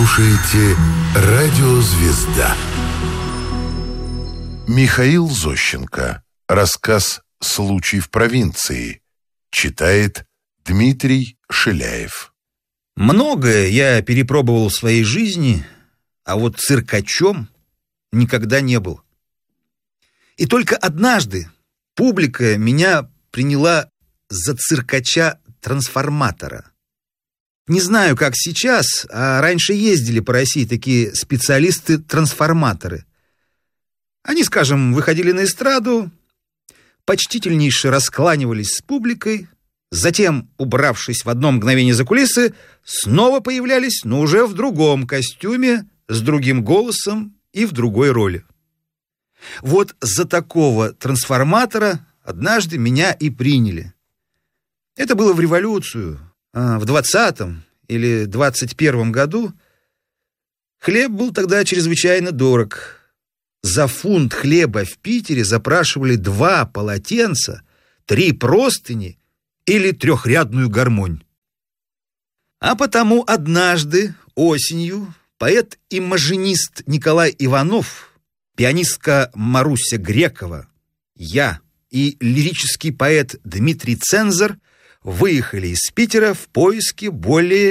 Слушаете «Радио Звезда». Михаил Зощенко. Рассказ «Случай в провинции». Читает Дмитрий Шиляев. Многое я перепробовал в своей жизни, а вот циркачом никогда не был. И только однажды публика меня приняла за циркача-трансформатора. Не знаю, как сейчас, а раньше ездили по России такие специалисты-трансформаторы. Они, скажем, выходили на эстраду, почтительнейше раскланивались с публикой, затем, убравшись в одно мгновение за кулисы, снова появлялись, но уже в другом костюме, с другим голосом и в другой роли. Вот за такого трансформатора однажды меня и приняли. Это было в революцию. В 20-м или 21-м году хлеб был тогда чрезвычайно дорог. За фунт хлеба в Питере запрашивали 2 полотенца, 3 простыни или 3-рядную гармонь. А потому однажды осенью поэт-имажинист Николай Иванов, пианистка Маруся Грекова, я и лирический поэт Дмитрий Цензор выехали из Питера в поиске более